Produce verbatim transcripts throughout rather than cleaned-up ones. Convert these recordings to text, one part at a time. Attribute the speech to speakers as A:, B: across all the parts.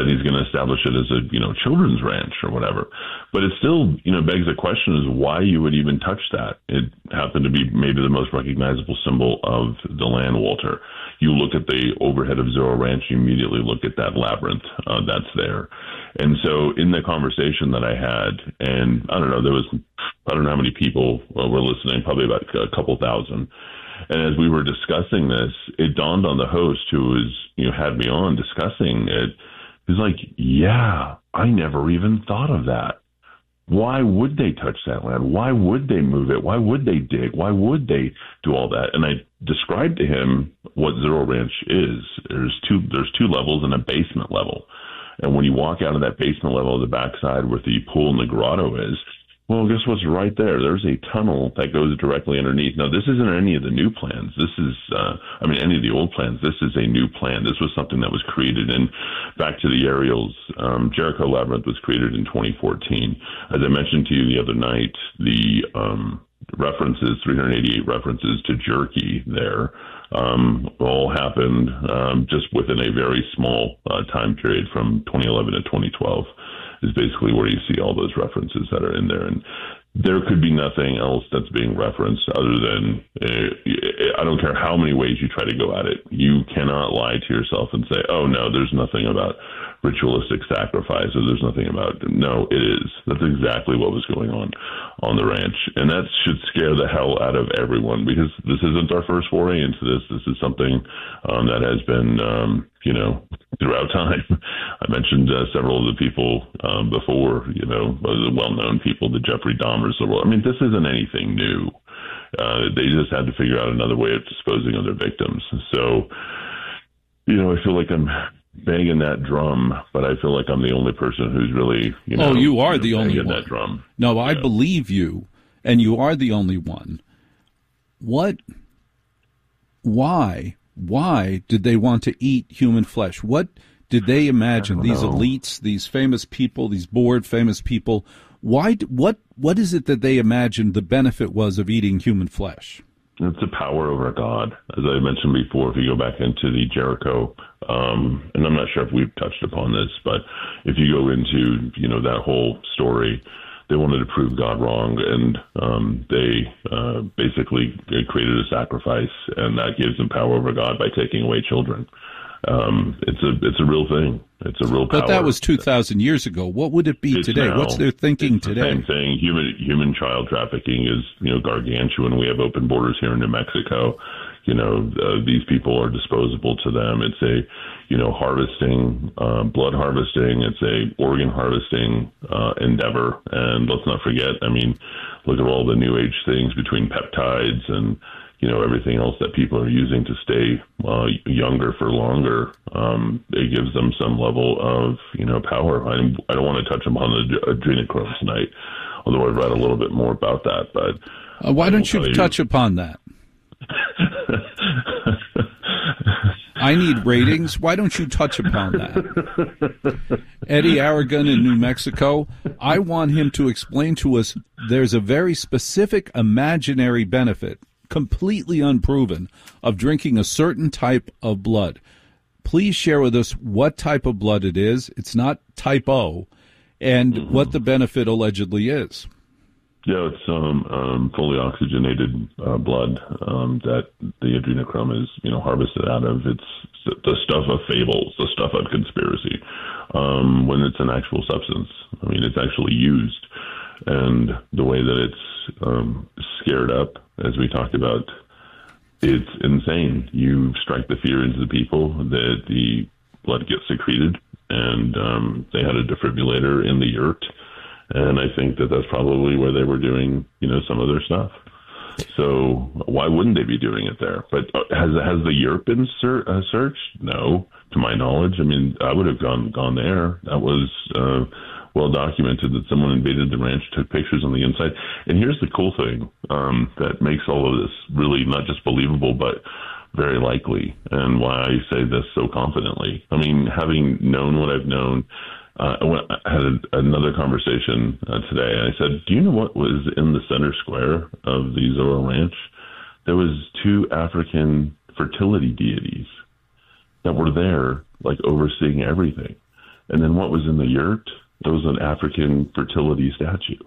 A: he's going to establish it as a, you know, children's ranch or whatever. But it still, you know, begs the question is why you would even touch that. It happened to be maybe the most recognizable symbol of the land, Walter. You look at the overhead of Zorro Ranch, you immediately look at that labyrinth uh, that's there. And so in the conversation that I had, and I don't know, there was, I don't know how many people were listening, probably about a couple thousand. And as we were discussing this, it dawned on the host who was, you know, had me on discussing it. He's like, yeah, I never even thought of that. Why would they touch that land? Why would they move it? Why would they dig? Why would they do all that? And I described to him what Zorro Ranch is. There's two, there's two levels and a basement level. And when you walk out of that basement level of the backside where the pool and the grotto is, well, guess what's right there? There's a tunnel that goes directly underneath. Now, this isn't any of the new plans. This is, uh, I mean, any of the old plans. This is a new plan. This was something that was created in, back to the aerials. Um, Jericho Labyrinth was created in twenty fourteen. As I mentioned to you the other night, the um, references, three hundred eighty-eight references to jerky there, um, all happened um, just within a very small uh, time period from twenty eleven to twenty twelve. Is basically where you see all those references that are in there. And there could be nothing else that's being referenced other than, uh, I don't care how many ways you try to go at it. You cannot lie to yourself and say, oh, no, there's nothing about ritualistic sacrifice, or there's nothing about, no, it is. That's exactly what was going on on the ranch. And that should scare the hell out of everyone, because this isn't our first foray into this. This is something um, that has been, um, you know, throughout time. I mentioned uh, several of the people um, before, you know, the well-known people, the Jeffrey Dahmers of the world. I mean, this isn't anything new. Uh, they just had to figure out another way of disposing of their victims. So, you know, I feel like I'm banging that drum, but I feel like I'm the only person who's really, you know,
B: oh, you are
A: you know,
B: the only one.
A: That drum.
B: No, I
A: yeah.
B: believe you, and you are the only one. What? Why? Why did they want to eat human flesh? What did they imagine? These
A: know.
B: elites, these famous people, these bored famous people. Why? What? What is it that they imagined the benefit was of eating human flesh?
A: It's a power over God. As I mentioned before, if you go back into the Jericho, um, and I'm not sure if we've touched upon this, but if you go into, you know, that whole story, they wanted to prove God wrong, and um, they uh, basically created a sacrifice, and that gives them power over God by taking away children. Um, it's a it's a real thing. It's a real power.
B: But that was two thousand years ago. What would it be
A: It's
B: today?
A: now.
B: What's their thinking
A: it's the
B: today?
A: Same thing. Human human child trafficking is, you know, gargantuan. We have open borders here in New Mexico. You know, uh, these people are disposable to them. It's a, you know, harvesting, uh, blood harvesting. It's a organ harvesting uh, endeavor. And let's not forget, I mean, look at all the new age things between peptides and, you know, everything else that people are using to stay uh, younger for longer. Um, it gives them some level of, you know, power. I, I don't want to touch upon the adrenochrome tonight, although I've read a little bit more about that. But
B: uh, why don't you touch you. upon that? I need ratings. Why don't you touch upon that? Eddie Aragon in New Mexico, I want him to explain to us there's a very specific imaginary benefit, completely unproven, of drinking a certain type of blood. Please share with us what type of blood it is. It's not type O, and mm-hmm. what the benefit allegedly is.
A: Yeah, it's um, um, fully oxygenated uh, blood um, that the adrenochrome is, you know, harvested out of. It's the stuff of fables, the stuff of conspiracy, um, when it's an actual substance. I mean, it's actually used. And the way that it's um, scared up, as we talked about, it's insane. You strike the fear into the people that the blood gets secreted, and um, they had a defibrillator in the yurt. And I think that that's probably where they were doing, you know, some of their stuff. So why wouldn't they be doing it there? But has has the yurt been ser- uh, searched? No, to my knowledge. I mean, I would have gone gone there. That was uh, well documented that someone invaded the ranch, took pictures on the inside. And here's the cool thing um, that makes all of this really not just believable, but very likely, and why I say this so confidently. I mean, having known what I've known, Uh, I, went, I had a, another conversation uh, today, and I said, do you know what was in the center square of the Zorro Ranch? There was two African fertility deities that were there, like, overseeing everything. And then what was in the yurt? It was an African fertility statue.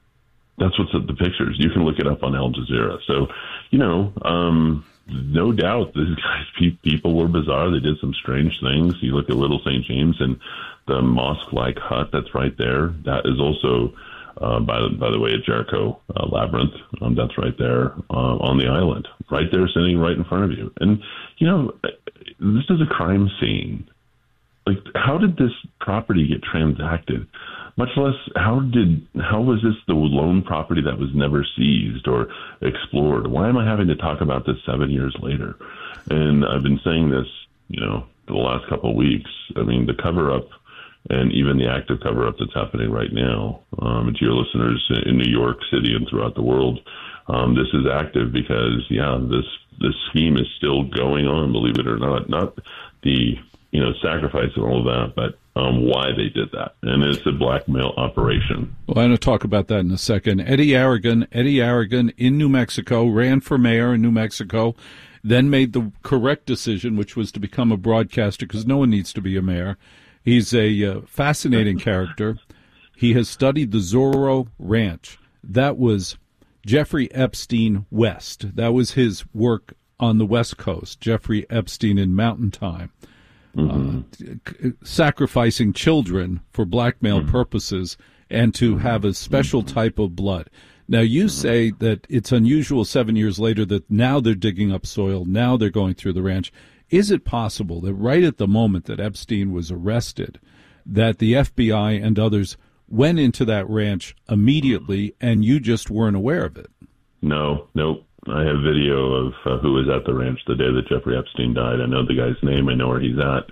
A: That's what's at the pictures. You can look it up on Al Jazeera. So, you know, um, no doubt these guys, people were bizarre. They did some strange things. You look at Little Saint James and the mosque-like hut that's right there. That is also, uh, by, the, by the way, a Jericho uh, labyrinth. Um, that's right there uh, on the island, right there sitting right in front of you. And, you know, this is a crime scene. Like, how did this property get transacted? Much less, how did how was this the lone property that was never seized or explored? Why am I having to talk about this seven years later? And I've been saying this, you know, for the last couple of weeks. I mean, the cover-up and even the active cover-up that's happening right now, um, to your listeners in New York City and throughout the world, um, this is active because, yeah, this this scheme is still going on, believe it or not. Not the, you know, sacrifice and all of that, but Um, why they did that. And it's a blackmail operation.
B: Well, I'm going to talk about that in a second. Eddie Aragon, Eddie Aragon in New Mexico, ran for mayor in New Mexico, then made the correct decision, which was to become a broadcaster because no one needs to be a mayor. He's a uh, fascinating character. He has studied the Zorro Ranch. That was Jeffrey Epstein West. That was his work on the West Coast, Jeffrey Epstein in Mountain Time. Mm-hmm. Uh, sacrificing children for blackmail mm-hmm. purposes and to have a special mm-hmm. type of blood. Now, you mm-hmm. say that it's unusual seven years later that now they're digging up soil, now they're going through the ranch. Is it possible that right at the moment that Epstein was arrested, that the F B I and others went into that ranch immediately and you just weren't aware of it?
A: No, nope. I have video of uh, who was at the ranch the day that Jeffrey Epstein died. I know the guy's name. I know where he's at.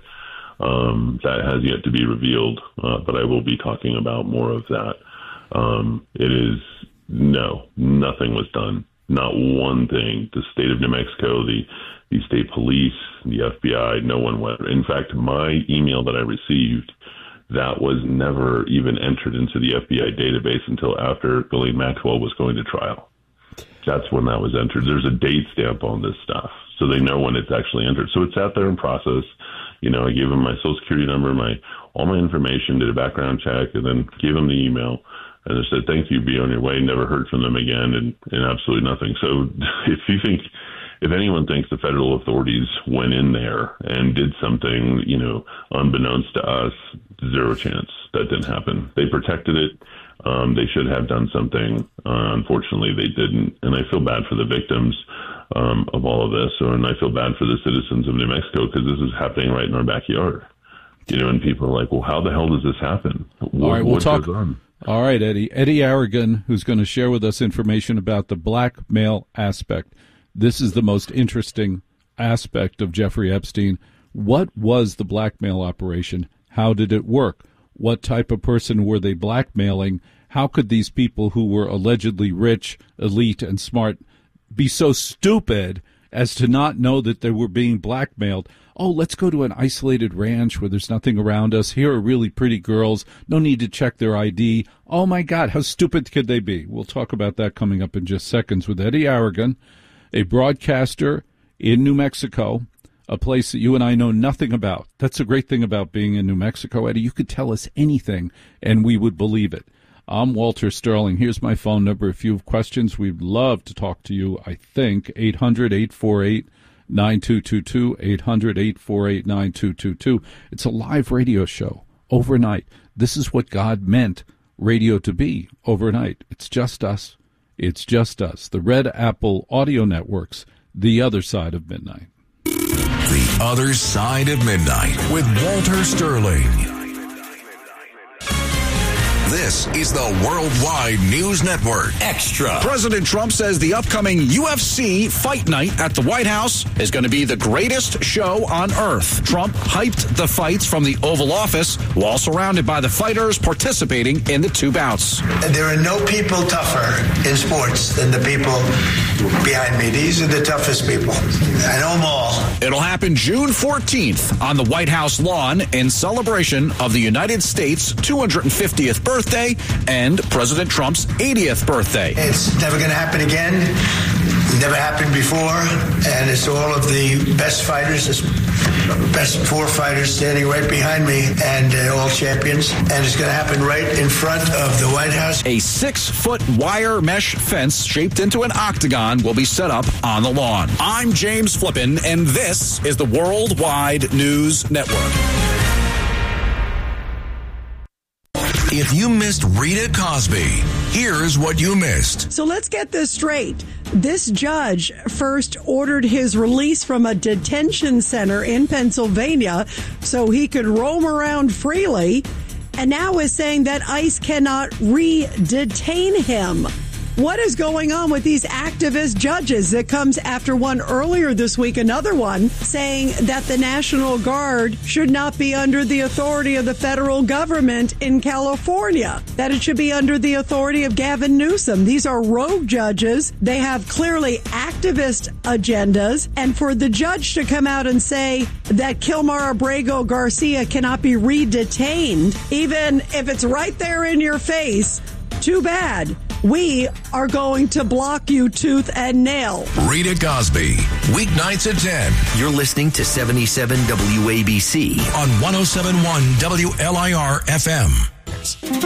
A: Um, that has yet to be revealed, uh, but I will be talking about more of that. Um, it is, no, nothing was done. Not one thing. The state of New Mexico, the, the state police, the F B I, no one went. In fact, my email that I received, that was never even entered into the F B I database until after Ghislaine Maxwell was going to trial. That's when that was entered. There's a date stamp on this stuff, so they know when it's actually entered. So it's out there in process. You know, I gave them my social security number, my all my information, did a background check, and then gave them the email. And they said, thank you, be on your way. Never heard from them again, and, and absolutely nothing. So if you think, if anyone thinks the federal authorities went in there and did something, you know, unbeknownst to us, zero chance. That didn't happen. They protected it. Um, they should have done something. Uh, unfortunately, they didn't. And I feel bad for the victims um, of all of this. So, and I feel bad for the citizens of New Mexico because this is happening right in our backyard. You know, and people are like, well, how the hell does this happen? What,
B: all right, we'll
A: what
B: talk.
A: goes on?
B: All right, Eddie. Eddie Aragon, who's going to share with us information about the blackmail aspect. This is the most interesting aspect of Jeffrey Epstein. What was the blackmail operation? How did it work? What type of person were they blackmailing? How could these people who were allegedly rich, elite, and smart be so stupid as to not know that they were being blackmailed? Oh, let's go to an isolated ranch where there's nothing around us. Here are really pretty girls. No need to check their I D. Oh, my God, how stupid could they be? We'll talk about that coming up in just seconds with Eddie Aragon, a broadcaster in New Mexico, a place that you and I know nothing about. That's the great thing about being in New Mexico, Eddie. You could tell us anything, and we would believe it. I'm Walter Sterling. Here's my phone number. If you have questions, we'd love to talk to you, I think. eight hundred, eight four eight, nine two two two, eight hundred, eight four eight, nine two two two. It's a live radio show overnight. This is what God meant radio to be overnight. It's just us. It's just us. The Red Apple Audio Networks, the other side of midnight.
C: The Other Side of Midnight with Walter Sterling. This is the Worldwide News Network Extra.
D: President Trump says the upcoming U F C fight night at the White House is going to be the greatest show on earth. Trump hyped the fights from the Oval Office while surrounded by the fighters participating in the two bouts.
E: There are no people tougher in sports than the people behind me. These are the toughest people. I know them all.
D: It'll happen June fourteenth on the White House lawn in celebration of the United States' two hundred fiftieth birthday. birthday and President Trump's eightieth birthday.
E: It's never going to happen again. It never happened before. And it's all of the best fighters best four fighters standing right behind me, and uh, all champions. And it's going to happen right in front of the White House.
D: A six-foot wire mesh fence shaped into an octagon will be set up on the lawn. I'm James Flippin, and this is the Worldwide News Network.
C: If you missed Rita Cosby, here's what you missed.
F: So let's get this straight. This judge first ordered his release from a detention center in Pennsylvania so he could roam around freely, and now is saying that ICE cannot re-detain him. What is going on with these activist judges? That comes after one earlier this week, another one saying that the National Guard should not be under the authority of the federal government in California, that it should be under the authority of Gavin Newsom. These are rogue judges. They have clearly activist agendas. And for the judge to come out and say that Kilmar Abrego Garcia cannot be re-detained, even if it's right there in your face, too bad. We are going to block you tooth and nail.
C: Rita Cosby, weeknights at ten.
G: You're listening to seventy-seven W A B C
C: on one oh seven point one W L I R F M.